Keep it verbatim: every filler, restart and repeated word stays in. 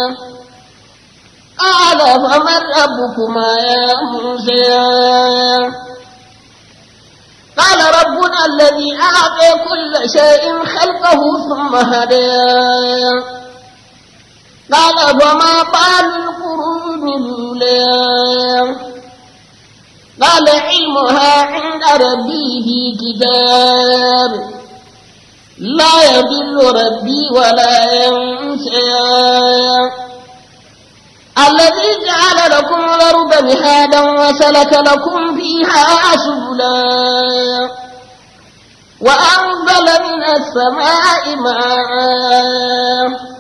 قال فمن ربكما يا موسى قال ربنا الذي أعطى كل شيء خلقه ثم هدى قال فما بال القرون الأولى قال علمها عند ربي في كتاب لا يضل ربي ولا ينسى الذي جعل لكم الأرض مهادا وسلك لكم فيها سبلا وأنزل من السماء ماء